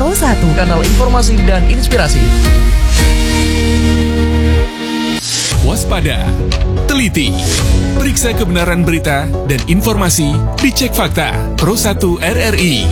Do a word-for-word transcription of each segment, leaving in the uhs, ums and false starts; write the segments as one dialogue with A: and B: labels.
A: Pro satu,
B: kanal informasi dan inspirasi.
C: Waspada, teliti, periksa kebenaran berita dan informasi, dicek fakta. Pro satu R R I.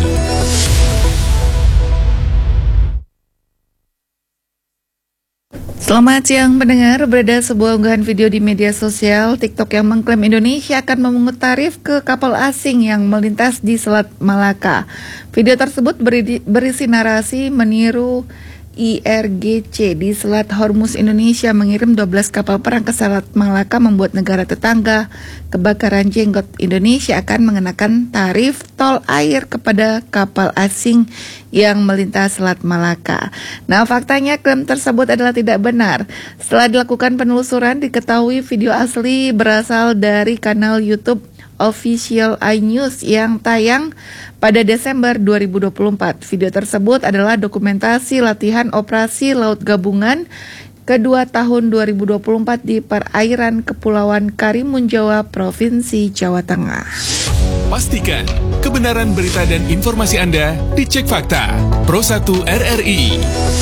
D: Selamat siang pendengar, berada sebuah unggahan video di media sosial TikTok yang mengklaim Indonesia akan memungut tarif ke kapal asing yang melintas di Selat Malaka. Video tersebut beri, berisi narasi meniru I R G C di Selat Hormuz. Indonesia mengirim dua belas kapal perang ke Selat Malaka, membuat negara tetangga kebakaran jenggot. Indonesia akan mengenakan tarif tol air kepada kapal asing yang melintas Selat Malaka. Nah, faktanya klaim tersebut adalah tidak benar. Setelah dilakukan penelusuran, diketahui video asli berasal dari kanal YouTube Official iNews yang tayang pada Desember dua ribu dua puluh empat. Video tersebut adalah dokumentasi latihan operasi laut gabungan kedua tahun dua ribu dua puluh empat di perairan Kepulauan Karimun Jawa, Provinsi Jawa Tengah.
C: Pastikan kebenaran berita dan informasi Anda dicek fakta. Pro satu R R I.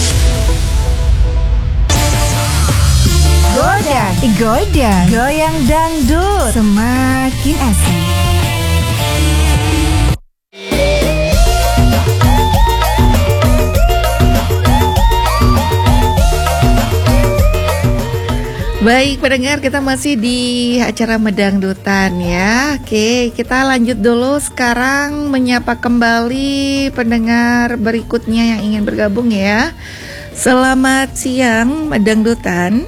A: Goyang, goyang, goyang dangdut, semakin asik.
D: Baik pendengar, kita masih di acara Medangdutan ya. Oke, kita lanjut dulu sekarang menyapa kembali pendengar berikutnya yang ingin bergabung ya. Selamat siang Medangdutan.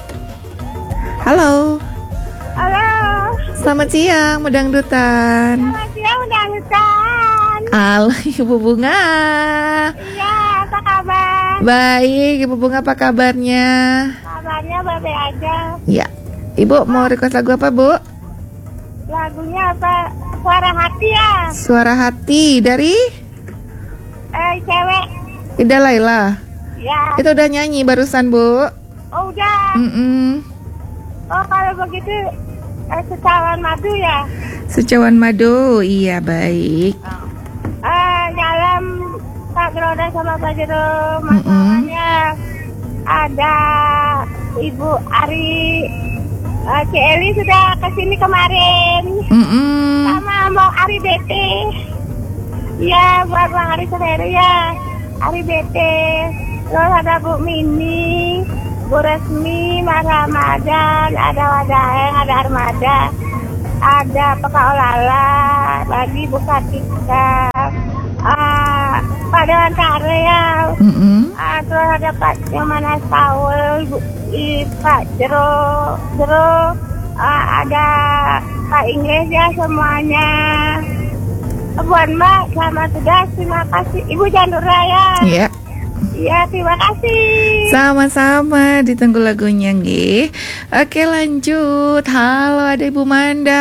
D: Halo.
E: Halo.
D: Selamat siang Medangdutan.
E: Selamat siang Medangdutan.
D: Halo Ibu Bunga.
E: Iya, apa kabar?
D: Baik, Ibu Bunga, apa kabarnya?
E: Kabarnya baik aja.
D: Ya, Ibu mau request lagu apa, Bu?
E: Lagunya apa? Suara hati ya.
D: Suara hati dari
E: Eh, cewek.
D: Ida Laila.
E: Ya.
D: Itu udah nyanyi barusan, Bu.
E: Oh, udah.
D: Mm-mm.
E: Oh, kalau begitu eh, secawan madu ya.
D: Secawan madu, iya baik.
E: Eh, dalam Pak Groda sama Pak Jero
D: Mm-mm.
E: masalahnya ada Ibu Ari uh, C. Eli sudah kesini kemarin.
D: Mm-mm.
E: Sama mau Ari B T. Ya, buat Bang Ari sendiri ya. Ari B T. Terus ada Bu Mini, Bu Resmi, Mas Ramadan, ada Wadaeng, ada Armada, ada Peka Olala, lagi Bu Katika, uh, Pak Dewan Kare ya.
D: Mm-mm.
E: Uh, terus ada Pak yang mana Saul, Bu, I, Pak Jero, Jero, uh, ada Pak Inggris ya semuanya. Buat Mbak, selamat tugas, terima kasih. Ibu Jandura ya.
D: Iya.
E: Iya, terima kasih.
D: Sama-sama, ditunggu lagunya nggih. Oke, lanjut. Halo, ada Ibu Manda.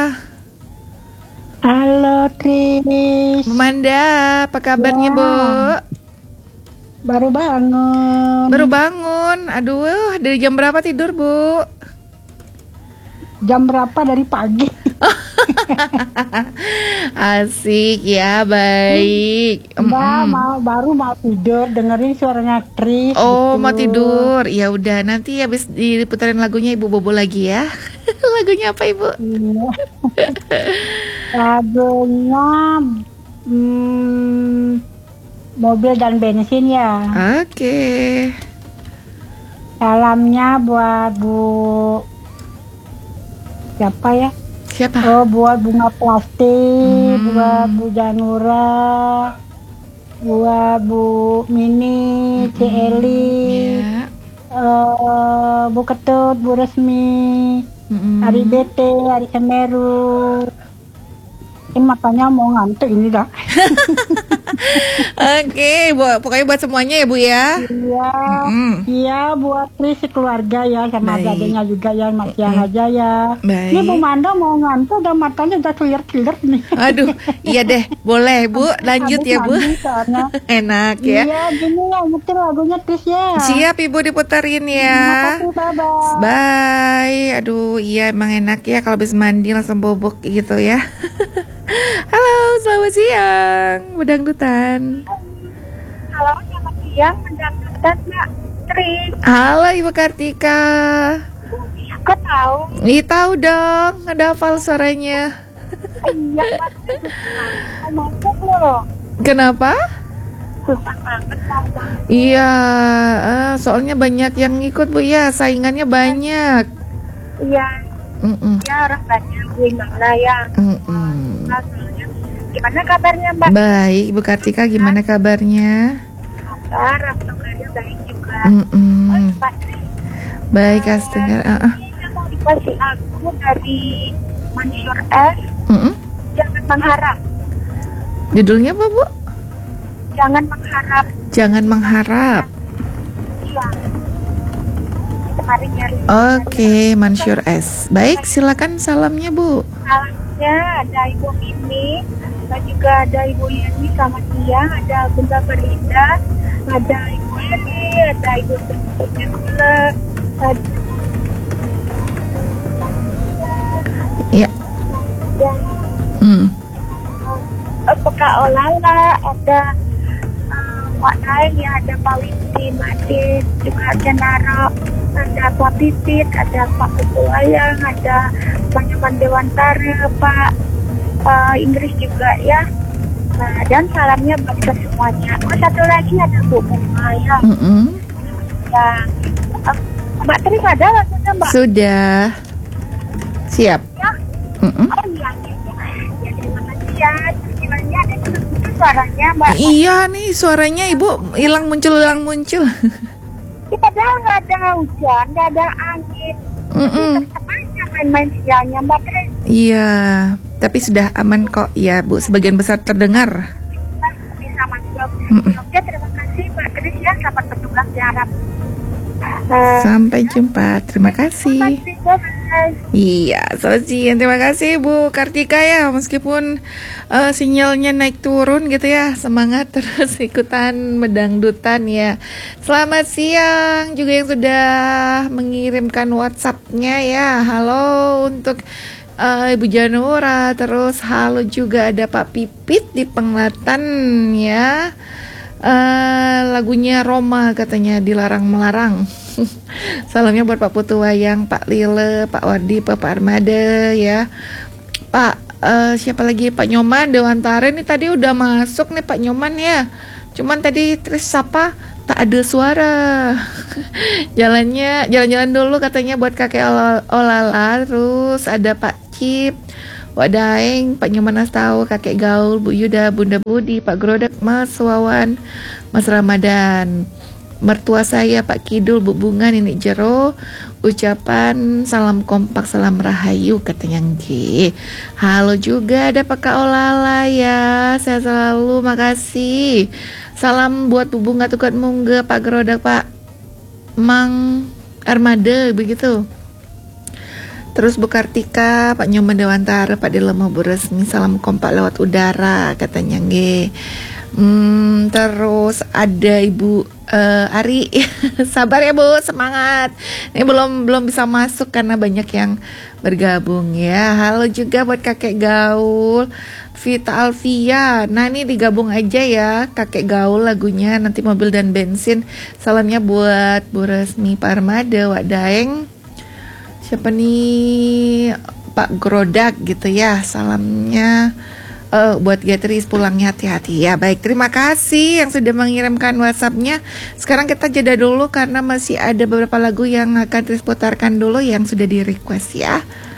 F: Halo Tris.
D: Bu Manda, apa kabarnya,
F: Ya.
D: Bu?
F: Baru bangun.
D: Baru bangun. Aduh, dari jam berapa tidur, Bu?
F: Jam berapa dari pagi?
D: Asik ya, baik.
F: Mbak
D: Mm-mm.
F: mau baru mau tidur dengerin suaranya Tris.
D: Oh,
F: gitu.
D: mau tidur. Ya udah, nanti habis diputarin lagunya Ibu bobo lagi ya. Lagunya apa, Ibu?
F: Iya. Lagunya hmm, mobil dan bensin ya.
D: Oke.
F: Salamnya buat Bu siapa ya?
D: Siapa?
F: Oh, buat Bunga Plastik,
D: Hmm.
F: buat Bu Janura, buat Bu Mini, C. Eli,
D: Ya.
F: eh, Bu Ketut, Bu Resmi,
D: Mm-mm.
F: Ari B T, Ari Semeru. Ini matanya mau ngantuk ini dah.
D: Oke, Bu, pokoknya buat semuanya ya, Bu ya.
F: Iya,
D: Mm-mm.
F: iya buat Tris keluarga ya, sama
D: Baik.
F: adiknya juga ya, Mas Yang aja ya.
D: Baik.
F: Ini Bu Manda mau ngantuk, udah matanya udah clear-clear nih.
D: Aduh, iya deh, boleh Bu, lanjut
F: Habis
D: ya Bu.
F: mandi soalnya.
D: Enak ya.
F: Iya, gini ya, nyetir lagunya Tris ya.
D: Siap Ibu diputerin
F: Terima
D: ya.
F: kasih, bye-bye.
D: Bye. Aduh, iya emang enak ya kalau habis mandi langsung bobok gitu ya. Halo, selamat siang, Bedangdutan.
E: siang mendapatkan Mbak Tri.
D: Halo Ibu Kartika.
E: Kau tahu?
D: Ih, tahu dong, ada hafal suaranya.
E: Iya, Mbak. Masuk loh.
D: Kenapa?
E: Susah banget Mbak.
D: Iya, eh, soalnya banyak yang ikut Bu ya, saingannya banyak.
E: Iya,
D: Mm-mm.
E: ya orang banyak gimana ya.
D: Mm-mm.
E: Nah, soalnya, gimana kabarnya Mbak?
D: Baik, Ibu Kartika, gimana kabarnya?
E: Kabar, alhamdulillah baik juga.
D: Mm-mm.
E: Mbak Tri.
D: Baik, Astigar. Uh, uh.
E: Ini mau dikasih aku dari Mansur S.
D: Mm-mm.
E: Jangan mengharap.
D: Judulnya apa Bu?
E: Jangan mengharap.
D: Jangan mengharap.
E: Iya. Kemarin nyari.
D: Oke, Mansur S. Baik, silakan salamnya Bu.
E: Salamnya ada Ibu Mimi, dan juga ada Ibu Yeni sama dia, ada Bunda Berlinda, ada Ibu Eni, ada Ibu Berlinda, ada
D: Iya.
E: dan
D: Hmm.
E: uh, Peka Olala, ada uh, Pak Daeng, ya, ada Pak Widi, Made, juga ada Naro, ada Pak Pipit, ada Pak Ketuayang, ada Pak Nyoman Dewantara, Pak uh, Inggris juga ya. Nah, dan salamnya buat kita semuanya. Oh, satu lagi ada Bu Bunga ya.
D: Mm-mm.
E: Ya. Uh, Mbak Tri ada lagunya Mbak?
D: Sudah. Siap.
E: Ya.
D: Mm-mm.
E: Oh iya, iya, iya. Ya, terima kasih ya. Istilahnya ada itu suaranya Mbak.
D: Iya nih suaranya Ibu hilang muncul hilang muncul.
E: Kita padahal nggak ada hujan, nggak ada angin.
D: Mm-mm.
E: Tetap aja main-main siangnya Mbak Tri.
D: Iya, tapi sudah aman kok ya Bu. Sebagian besar terdengar.
E: Bisa masuk.
D: Mm-mm.
E: Oke, terima kasih Mbak Tri ya. Selamat bertugas di Arab. Eh,
D: Sampai jumpa. Terima kasih.
E: Terima kasih.
D: Iya, selamat siang. Terima kasih Bu Kartika ya. Meskipun uh, sinyalnya naik turun gitu ya, semangat terus ikutan medangdutan ya. Selamat siang juga yang sudah mengirimkan WhatsApp-nya ya. Halo untuk uh, Ibu Janura, terus halo juga ada Pak Pipit di Penglatan ya. Uh, lagunya Roma katanya dilarang melarang. Salamnya buat Pak Putu Wayang, Pak Lile, Pak Wardi, Pak Armada ya. Pak uh, siapa lagi Pak Nyoman Dewantara ini tadi udah masuk nih Pak Nyoman ya. Cuman tadi terus siapa tak ada suara. Jalannya jalan-jalan dulu katanya buat kakek Olala, Olala. Terus ada Pak Cip, Wak Daeng, Pak Nyoman Astau, Kakek Gaul, Bu Yuda, Bunda Budi, Pak Grodek, Mas Wawan, Mas Ramadan, mertua saya Pak Kidul, Bu Bunga, Nenek Jero, ucapan salam kompak, salam rahayu katanya G. Halo juga ada Pak Kak Olala ya, saya selalu makasih. Salam buat Bu Bunga Tukat Mungge, Pak Grodek, Pak Mang Armada begitu. Terus Bu Kartika, Pak Nyoman Dewantara, Pak Dilemo Bu Resmi, salam kompak lewat udara katanya nge. Hmm, terus ada Ibu uh, Ari, sabar ya Bu, semangat. Ini belum belum bisa masuk karena banyak yang bergabung ya. Halo juga buat Kakek Gaul, Vita Alfia. Nah ini digabung aja ya, Kakek Gaul lagunya nanti mobil dan bensin. Salamnya buat Bu Resmi, Pak Armada, Wak Daeng. Siapa nih Pak Grodak gitu ya. Salamnya uh, buat Gatris, pulangnya hati-hati ya. Baik, terima kasih yang sudah mengirimkan WhatsApp-nya. Sekarang kita jeda dulu karena masih ada beberapa lagu yang akan terus putarkan dulu yang sudah di request ya.